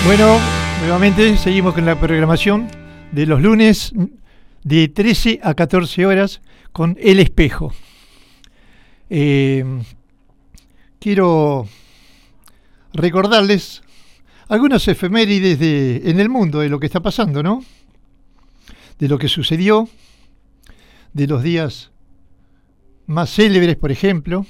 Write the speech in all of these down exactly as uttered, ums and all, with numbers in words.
Bueno, nuevamente seguimos con la programación de los lunes de trece a catorce horas con El Espejo. Eh, quiero recordarles algunas efemérides de, en el mundo de lo que está pasando, ¿no? De lo que sucedió, de los días más célebres, por ejemplo.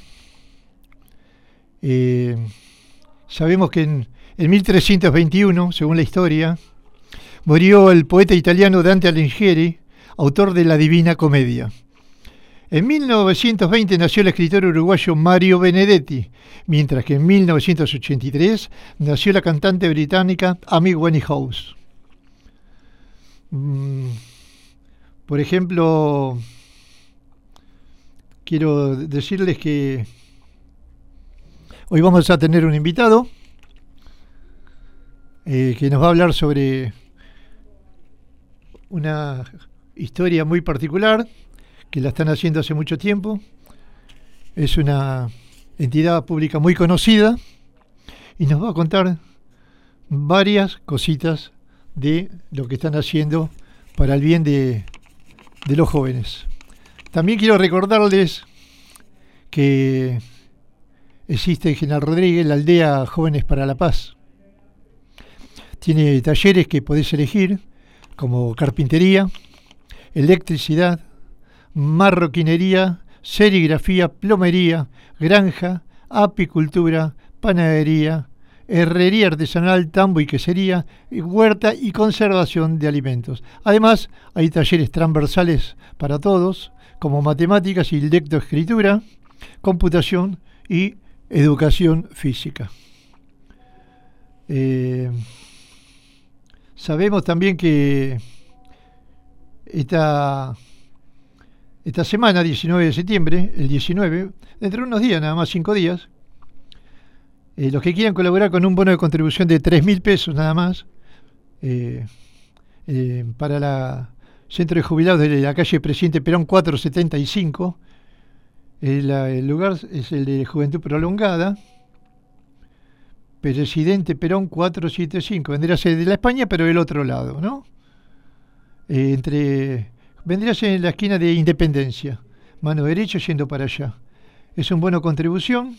Eh, sabemos que en, en mil trescientos veintiuno, según la historia, murió el poeta italiano Dante Alighieri, autor de la Divina Comedia. En mil novecientos veinte nació el escritor uruguayo Mario Benedetti, mientras que en mil novecientos ochenta y tres nació la cantante británica Amy Winehouse. Mm, por ejemplo, quiero decirles que hoy vamos a tener un invitado eh, que nos va a hablar sobre una historia muy particular que la están haciendo hace mucho tiempo. Es una entidad pública muy conocida y nos va a contar varias cositas de lo que están haciendo para el bien de, de los jóvenes. También quiero recordarles que existe en General Rodríguez la aldea Jóvenes para la Paz. Tiene talleres que podés elegir, como carpintería, electricidad, marroquinería, serigrafía, plomería, granja, apicultura, panadería, herrería artesanal, tambo y quesería, y huerta y conservación de alimentos. Además, hay talleres transversales para todos, como matemáticas y lectoescritura, computación y educación física. Eh, sabemos también que esta, esta semana, diecinueve de septiembre, el diecinueve, dentro de unos días, nada más cinco días, eh, los que quieran colaborar con un bono de contribución de tres mil pesos nada más, eh, eh, para la Centro de Jubilados de la calle Presidente Perón cuatrocientos setenta y cinco, el, el lugar es el de Juventud Prolongada, Presidente Perón cuatrocientos setenta y cinco, vendría a ser de la España, pero del otro lado, ¿no? Eh, entre vendría a ser en la esquina de Independencia, mano derecha yendo para allá. Es un bono contribución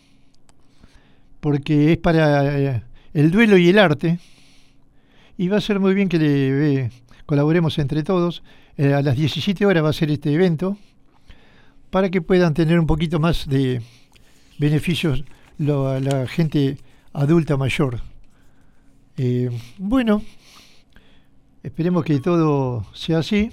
porque es para eh, el duelo y el arte, y va a ser muy bien que le eh, colaboremos entre todos. Eh, a las diecisiete horas va a ser este evento para que puedan tener un poquito más de beneficios lo, a la gente adulta mayor. Eh, bueno, esperemos que todo sea así.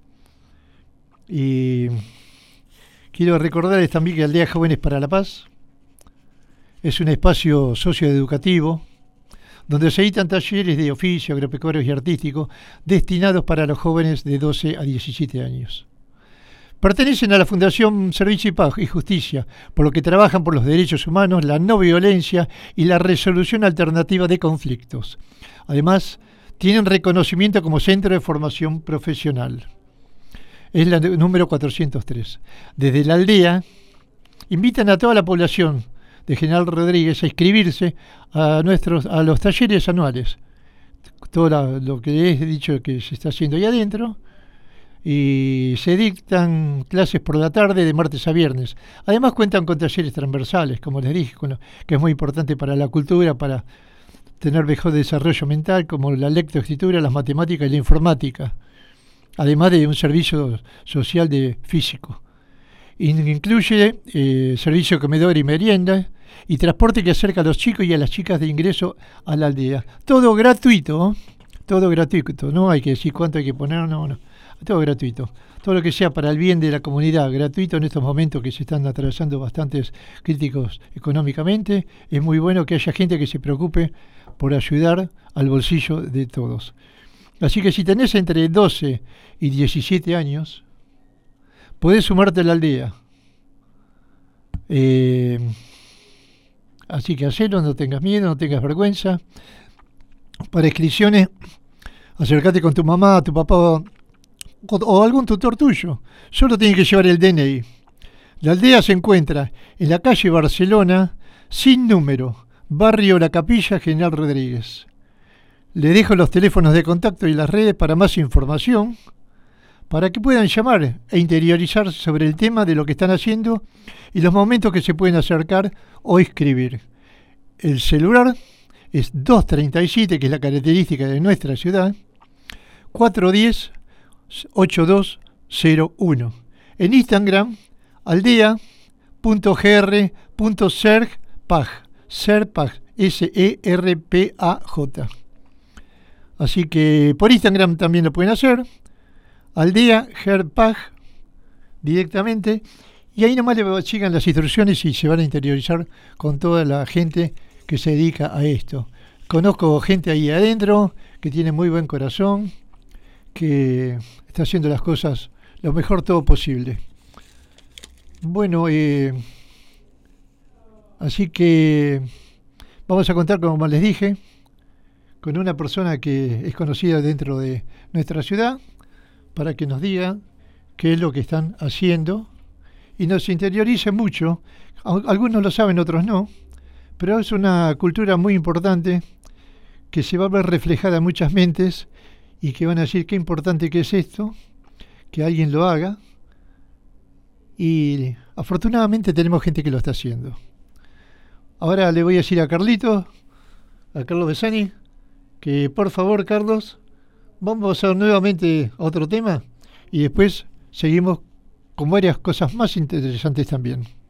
Y quiero recordarles también que Aldea Jóvenes para la Paz es un espacio socioeducativo donde se dictan talleres de oficio, agropecuarios y artísticos destinados para los jóvenes de doce a diecisiete años. Pertenecen a la Fundación Servicio y Paz y Justicia, por lo que trabajan por los derechos humanos, la no violencia y la resolución alternativa de conflictos. Además, tienen reconocimiento como centro de formación profesional. Es la número cuatrocientos tres. Desde la aldea, invitan a toda la población de General Rodríguez a inscribirse a, nuestros, a los talleres anuales. Todo la, lo que he dicho que se está haciendo ahí adentro. Y se dictan clases por la tarde de martes a viernes. Además cuentan con talleres transversales, como les dije, con lo, que es muy importante para la cultura, para tener mejor desarrollo mental, como la lectoescritura, las matemáticas y la informática, además de un servicio social de físico. Incluye eh, servicio de comedor y merienda y transporte que acerca a los chicos y a las chicas de ingreso a la aldea. Todo gratuito, ¿eh? Todo gratuito, no hay que decir cuánto hay que poner, no, no. Todo gratuito. Todo lo que sea para el bien de la comunidad, gratuito en estos momentos que se están atravesando bastantes críticos económicamente. Es muy bueno que haya gente que se preocupe por ayudar al bolsillo de todos. Así que si tenés entre doce y diecisiete años, podés sumarte a la aldea. Eh, así que hacelo, no tengas miedo, no tengas vergüenza. Para inscripciones, acércate con tu mamá, tu papá o, o algún tutor tuyo. Solo tienes que llevar el D N I. La aldea se encuentra en la calle Barcelona, sin número, barrio La Capilla, General Rodríguez. Le dejo los teléfonos de contacto y las redes para más información, para que puedan llamar e interiorizarse sobre el tema de lo que están haciendo y los momentos que se pueden acercar o escribir. El celular es dos treinta y siete, que es la característica de nuestra ciudad, cuatro uno cero, ocho dos cero uno. En Instagram, aldea punto g r punto serpaj, serpaj, S E R P A J. Así que por Instagram también lo pueden hacer, aldea Gerpaj directamente, y ahí nomás le sigan las instrucciones y se van a interiorizar con toda la gente que se dedica a esto. Conozco gente ahí adentro que tiene muy buen corazón, que está haciendo las cosas lo mejor todo posible. Bueno, eh, así que vamos a contar, como les dije, con una persona que es conocida dentro de nuestra ciudad, para que nos diga qué es lo que están haciendo y nos interiorice mucho. Algunos lo saben, otros no, pero es una cultura muy importante que se va a ver reflejada en muchas mentes y que van a decir qué importante que es esto, que alguien lo haga, y afortunadamente tenemos gente que lo está haciendo. Ahora le voy a decir a Carlito, a Carlos Besani, que por favor, Carlos, vamos a nuevamente a otro tema y después seguimos con varias cosas más interesantes también.